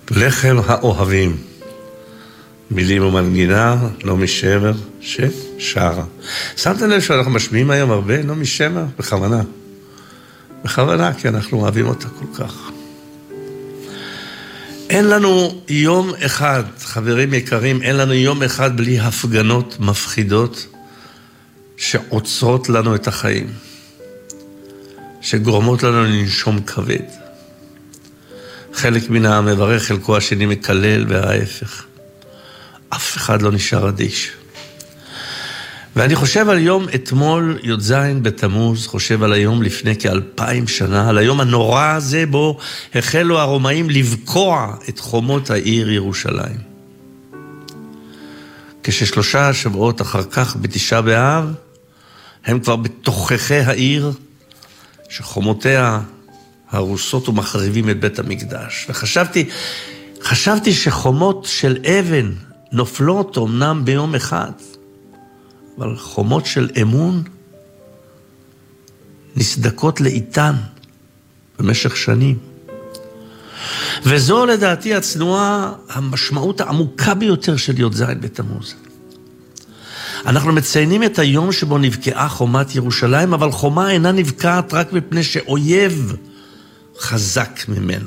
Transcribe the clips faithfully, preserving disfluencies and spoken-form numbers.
לחם האוהבים, מילים ומנגינה, נעמי שמר, ששרה. שמתם לב שאנחנו משמיעים היום הרבה? נעמי שמר, בכוונה. בכוונה, כי אנחנו אוהבים אותה כל כך. אין לנו יום אחד, חברים יקרים, אין לנו יום אחד בלי הפגנות מפחידות שעוצרות לנו את החיים, שגורמות לנו לנשום כבד. חלק מן העם מברך, חלקו השני מקלל וההפך. אף אחד לא נשאר אדיש. ואני חושב על יום אתמול, י"ז בתמוז, חושב על היום לפני כאלפיים שנה, על היום הנורא הזה בו החלו הרומאים לבקוע את חומות העיר ירושלים. כששלושה שבועות אחר כך, בתשעה באב, הם כבר בתוככי העיר, שחומותיה הרוסות ומחריבים את בית המקדש. וחשבתי, חשבתי שחומות של אבן נופלות אמנם ביום אחד, אבל חומות של אמון נסדקות לאיתן במשך שנים. וזו לדעתי הצנועה, המשמעות העמוקה ביותר של י"ז בתמוז. אנחנו מציינים את היום שבו נבקעה חומת ירושלים, אבל חומה אינה נבקעת רק מפני שאויב חזק ממנה.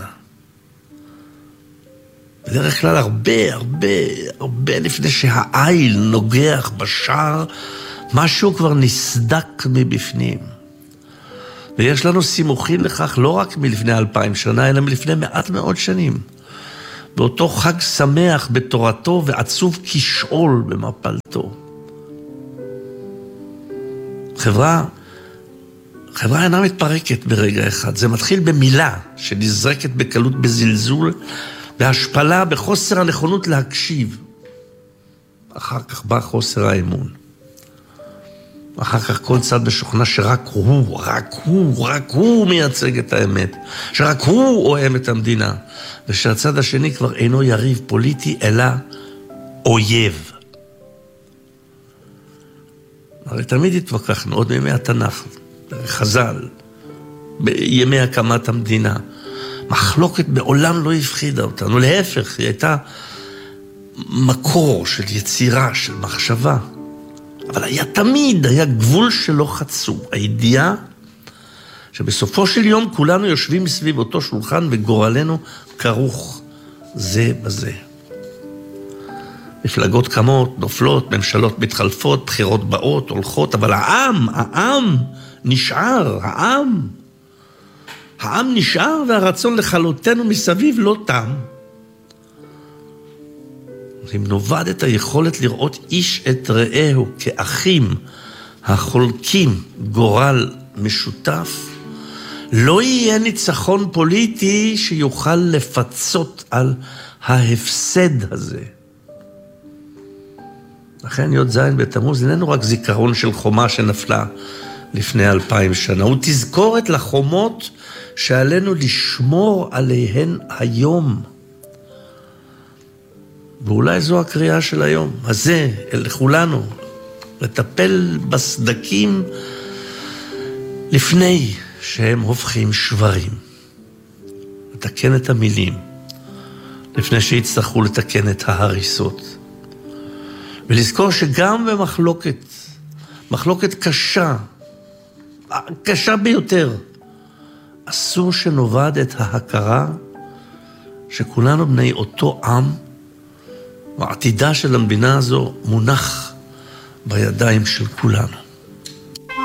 בדרך כלל הרבה, הרבה, הרבה לפני שהעיל נוגח בשער, משהו כבר נסדק מבפנים. ויש לנו סימוכין לכך לא רק מלפני אלפיים שנה, אלא מלפני מעט מאוד שנים. באותו חג שמח בתורתו ועצוב כשאול במפלתו. חברה, חברה אינה מתפרקת ברגע אחד. זה מתחיל במילה שנזרקת בקלות בזלזול, בהשפלה, בחוסר הנכונות להקשיב. אחר כך בא חוסר האמון. אחר כך כל צד משוכנע שרק הוא, רק הוא, רק הוא מייצג את האמת. שרק הוא אוהב את המדינה. ושהצד השני כבר אינו יריב פוליטי, אלא אויב. הרי תמיד התווכחנו, עוד מימי התנ"ך, חז"ל, בימי הקמת המדינה. מחלוקת בעולם לא הפחידה אותנו, להפך, היא הייתה מקור של יצירה, של מחשבה. אבל היה תמיד, היה גבול שלא חצו. הידיעה שבסופו של יום כולנו יושבים סביב אותו שולחן וגורלנו כרוך זה בזה. מפלגות קמות, נופלות, ממשלות מתחלפות, בחירות באות, הולכות, אבל העם, העם נשאר, העם. העם נשאר והרצון לחלוטנו מסביב לא תם. אם נובד את היכולת לראות איש את רעהו כאחים החולקים גורל משותף, לא יהיה ניצחון פוליטי שיוכל לפצות על ההפסד הזה. לכן י"ז בתמוז איננו רק זיכרון של חומה שנפלה לפני אלפיים שנה, הוא תזכורת לחומות שעלינו לשמור עליהן היום. ואולי זו הקריאה של היום הזה, לכולנו, לטפל בסדקים לפני שהם הופכים שברים. לתקן את המילים, לפני שיצטרכו לתקן את ההריסות. ולזכור שגם במחלוקת, מחלוקת קשה, קשה ביותר, אסור שנובד את ההכרה שכולנו בני אותו עם, והעתידה של המדינה הזו מונח בידיים של כולנו.